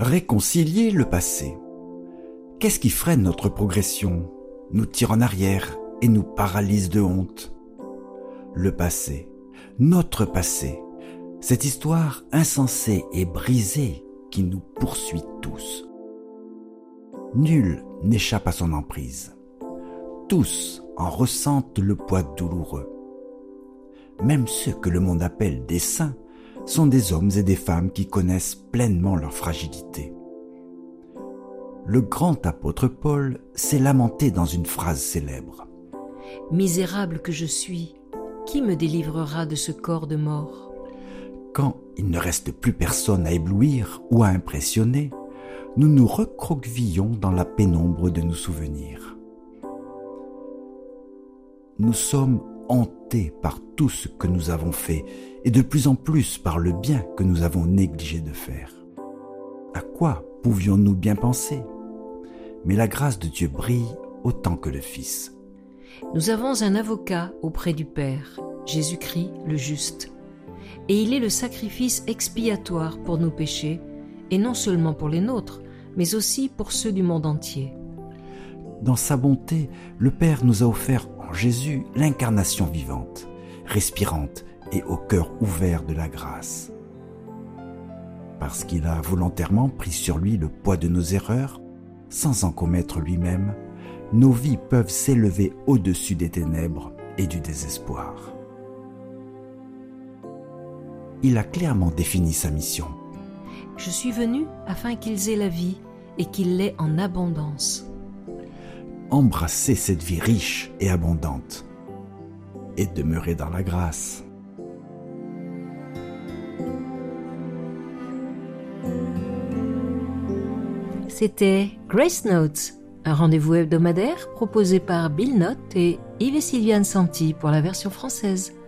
Réconcilier le passé. Qu'est-ce qui freine notre progression, nous tire en arrière et nous paralyse de honte? Le passé, notre passé, cette histoire insensée et brisée qui nous poursuit tous. Nul n'échappe à son emprise. Tous en ressentent le poids douloureux. Même ceux que le monde appelle des saints sont des hommes et des femmes qui connaissent pleinement leur fragilité. Le grand apôtre Paul s'est lamenté dans une phrase célèbre. « Misérable que je suis, qui me délivrera de ce corps de mort ?» Quand il ne reste plus personne à éblouir ou à impressionner, nous nous recroquevillons dans la pénombre de nos souvenirs. Nous sommes hantés par tout ce que nous avons fait et de plus en plus par le bien que nous avons négligé de faire. À quoi pouvions-nous bien penser? Mais la grâce de Dieu brille autant que le Fils. Nous avons un avocat auprès du Père, Jésus-Christ le juste. Et il est le sacrifice expiatoire pour nos péchés, et non seulement pour les nôtres, mais aussi pour ceux du monde entier. Dans sa bonté, le Père nous a offert en Jésus l'incarnation vivante, respirante et au cœur ouvert de la grâce. Parce qu'il a volontairement pris sur lui le poids de nos erreurs, sans en commettre lui-même, nos vies peuvent s'élever au-dessus des ténèbres et du désespoir. Il a clairement défini sa mission. « Je suis venu afin qu'ils aient la vie et qu'ils l'aient en abondance. » Embrasser cette vie riche et abondante et demeurer dans la grâce. C'était Grace Notes, un rendez-vous hebdomadaire proposé par Bill Note et Yves et Sylviane Santi pour la version française.